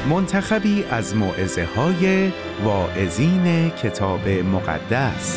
منتخبی از موعظه‌های واعظین کتاب مقدس.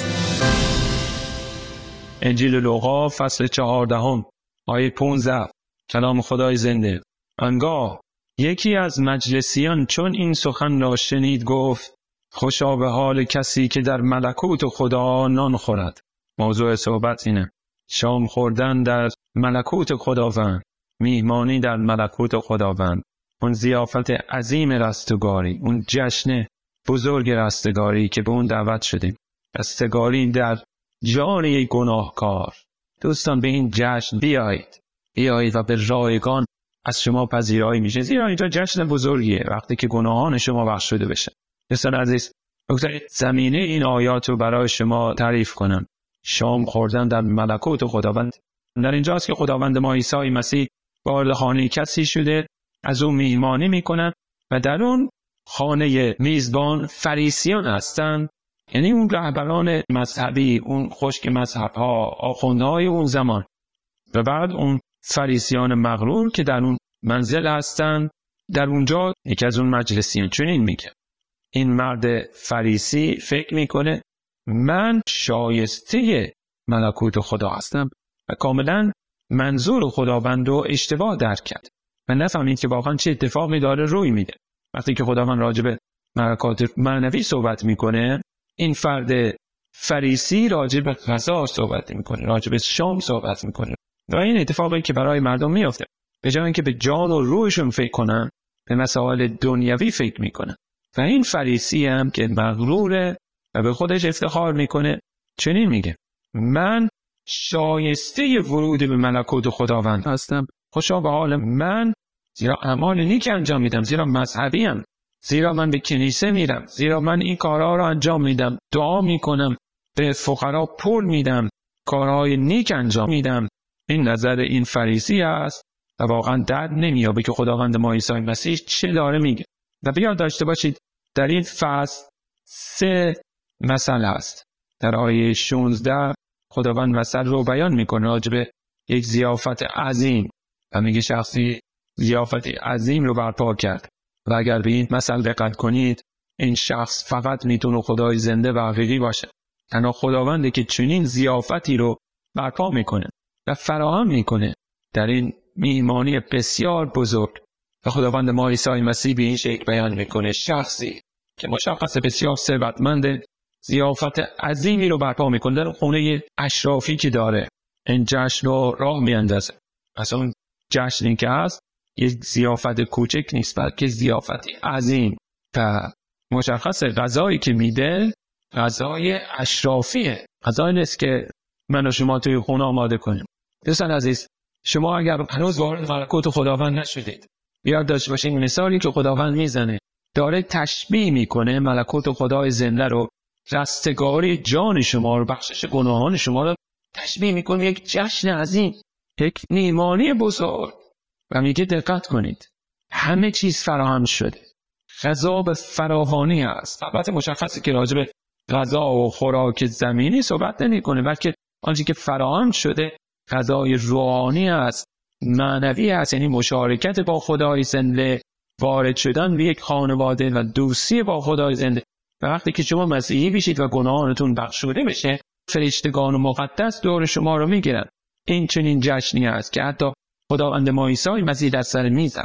انجیل لوقا فصل 14 آیه 15. کلام خدای زنده. آنگاه یکی از مجلسیان چون این سخن را شنید گفت: خوشا به حال کسی که در ملکوت خدا نان خورد. موضوع صحبت اینه: شام خوردن در ملکوت خداوند، میهمانی در ملکوت خداوند، اون ضیافت عظیم رستگاری، اون جشن بزرگ رستگاری که به اون دعوت شدیم. رستگاری در جان یک گناهکار. دوستان، به این جشن بیایید و به رایگان از شما پذیرایی میشه، زیرا اینجا جشن بزرگیه وقتی که گناهان شما بخشوده بشه. دوستان عزیز، بگذارید زمینه این آیات رو برای شما تعریف کنم. شام خوردن در ملکوت خداوند. در اینجاست که خداوند ما عیسی مسیح وارد خانه کسی شده، از اون میهمانی میکنن و در اون خانه میزبان فریسیان هستند، یعنی اون رهبران مذهبی، اون خشک مذهب‌ها، آخوندهای اون زمان. و بعد اون فریسیان مغرور که در اون منزل هستند، در اونجا یکی از اون مجلسیان چنین میگه. این مرد فریسی فکر میکنه من شایسته ملکوت خدا هستم و کاملا منظور خداوند رو اشتباه درک کرد و نفهمید که واقعا چه اتفاقی داره روی میده. وقتی که خداوند راجع به ملکات معنوی صحبت میکنه، این فرد فریسی راجع به غذا صحبت میکنه، راجع به شام صحبت میکنه و این اتفاقی که برای مردم میفته. به جای اینکه به جان و روحشون فکر کنن، به مسائل دنیوی فکر میکنن. و این فریسی هم که مغروره و به خودش افتخار میکنه چنین میگه: من شایسته ورود به ملکوت خداوند هستم. خوشا به حال من، زیرا اعمال نیک انجام میدم، زیرا مذهبیم، زیرا من به کنیسه میرم، زیرا من این کارها رو انجام میدم، دعا میکنم، به فقرا پول میدم، کارهای نیک انجام میدم. این نظر این فریسی است و واقعا درد نمیابه که خداوند ما عیسی مسیح چه داره میگه. و بیاد داشته باشید در این فصل 3 مسئله است. در آیه 16 خداوند مسئله رو بیان میکنه راجع به یک ضیافت عظیم و میگه شخصی ضیافت عظیم رو برپا کرد و اگر به این مسئله دقت کنید، این شخص فقط میتونه خدای زنده و حقیقی باشه. تنها خداونده که چنین ضیافتی رو برپا میکنه و فراهم میکنه در این میهمانی بسیار بزرگ. و خداوند ما عیسی مسیح به این شکل بیان میکنه: شخصی که مشخص بسیار ثروتمند ضیافت عظیمی رو برپا میکنه در خونه اشرافی که داره. این جشن رو راه میاندازه. اصلا اون جشنی که هست یک ضیافت کوچک نیست، بلکه ضیافتی عظیم. و مشخص غذایی که میده غذای اشرافیه، غذایی نیست که من و شما توی خونه آماده کنیم. دوستان عزیز، شما اگر هنوز وارد ملکوت خداوند نشدید، بیاد داشته باشید مثالی که خداوند میزنه داره تشبیه میکنه ملکوت خدای زنده رو، رستگاری جان شما رو، بخشش گناهان شما رو تشبیه میکنه یک جشن عظیم، یک میهمانی بزرگ. و میگه دقت کنید، همه چیز فراهم شده، غذا به فراوانی است. البته مشخصه که راجع به غذا و خوراک زمینی صحبت نمیکنه، بلکه آنچه که فراهم شده غذای روحانی است، معنوی است، یعنی مشارکت با خدای زنده، وارد شدن به یک خانواده و دوستی با خدای زنده. و وقتی که شما مسیحی بشید و گناهانتون بخشوده بشه، فرشتگان و مقدس دور شما رو میگیرن. این چنین جشنی است که حتی خداوند ما عیسی مسیح در سر میز